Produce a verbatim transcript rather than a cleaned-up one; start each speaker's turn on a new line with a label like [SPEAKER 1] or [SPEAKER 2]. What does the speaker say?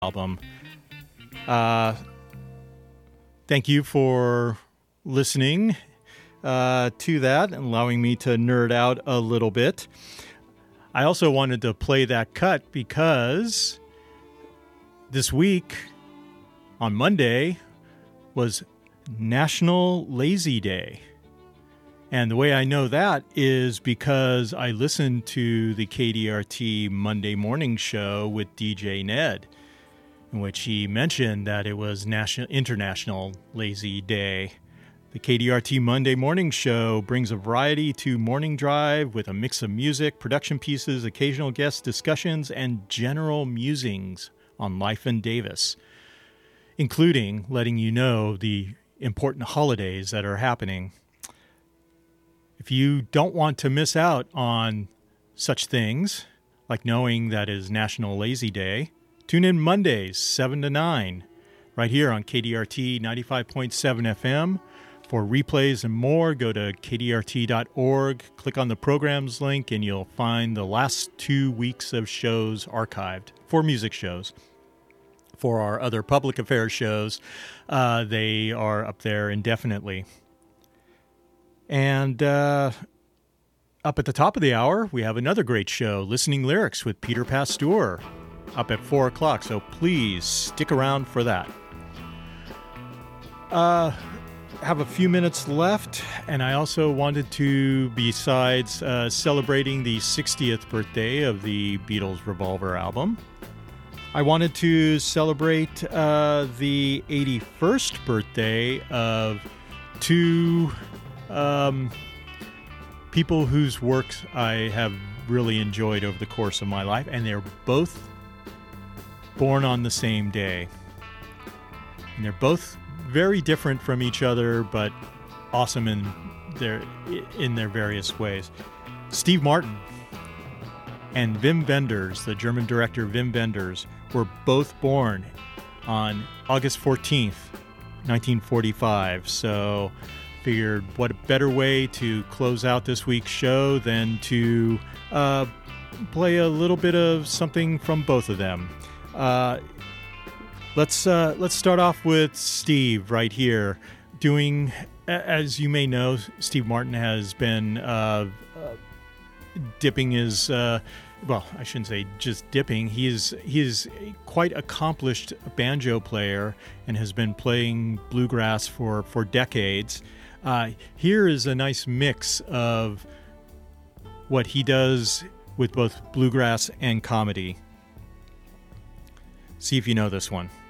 [SPEAKER 1] album. Uh, thank you for listening uh, to that and allowing me to nerd out a little bit. I also wanted to play that cut because this week on Monday was National Lazy Day. And the way I know that is because I listened to the K D R T Monday morning show with D J Ned, in which he mentioned that it was National International Lazy Day. The K D R T Monday morning show brings a variety to Morning Drive with a mix of music, production pieces, occasional guest discussions, and general musings on life in Davis, including letting you know the important holidays that are happening. If you don't want to miss out on such things, like knowing that it is National Lazy Day, tune in Mondays, seven to nine, right here on K D R T ninety-five point seven F M. For replays and more, go to K D R T dot org, click on the programs link, and you'll find the last two weeks of shows archived for music shows. For our other public affairs shows, uh, they are up there indefinitely. And uh, up at the top of the hour, we have another great show, Listening Lyrics with Peter Pasteur, up at four o'clock, so please stick around for that. Uh, have a few minutes left, and I also wanted to, besides uh, celebrating the sixtieth birthday of the Beatles Revolver album, I wanted to celebrate uh, the eighty-first birthday of two um, people whose works I have really enjoyed over the course of my life, and they're both born on the same day. And they're both very different from each other, but awesome in their in their various ways. Steve Martin and Wim Wenders, the German director Wim Wenders, were both born on August fourteenth, nineteen forty-five. So figured what a better way to close out this week's show than to uh, play a little bit of something from both of them. Uh, let's uh, let's start off with Steve right here. Doing, as you may know, Steve Martin has been uh, uh, dipping his, uh, well, I shouldn't say just dipping. He is he is a quite accomplished banjo player and has been playing bluegrass for for decades. Uh, here is a nice mix of what he does with both bluegrass and comedy. See if you know this one.